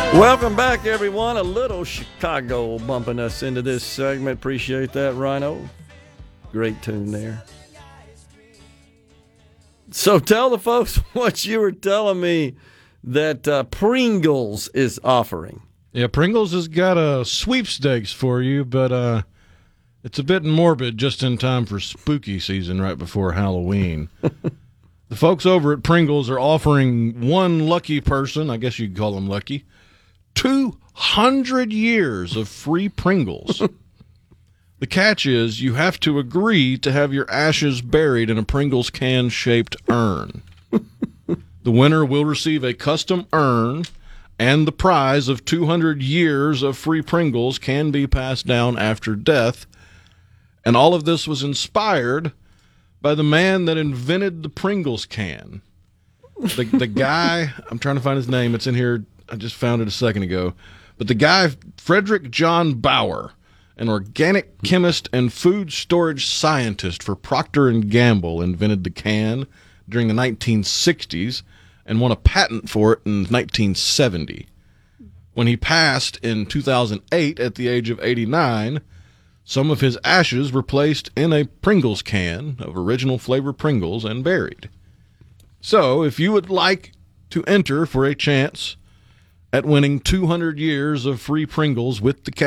Welcome back, everyone. A little Chicago bumping us into this segment. Appreciate that, Rhino. Great tune there. So tell the folks what you were telling me that Pringles is offering. Yeah, Pringles has got a sweepstakes for you, but it's a bit morbid just in time for spooky season right before Halloween. The folks over at Pringles are offering one lucky person, I guess you'd call them lucky, 200 years of free Pringles. The catch is you have to agree to have your ashes buried in a Pringles can-shaped urn. The winner will receive a custom urn, and the prize of 200 years of free Pringles can be passed down after death. And all of this was inspired by the man that invented the Pringles can. The guy, I'm trying to find his name, it's in here, I just found it a second ago. But the guy, Frederick John Bauer, an organic chemist and food storage scientist for Procter & Gamble, invented the can during the 1960s and won a patent for it in 1970. When he passed in 2008 at the age of 89, some of his ashes were placed in a Pringles can of original flavor Pringles and buried. So if you would like to enter for a chance at winning 200 years of free Pringles with the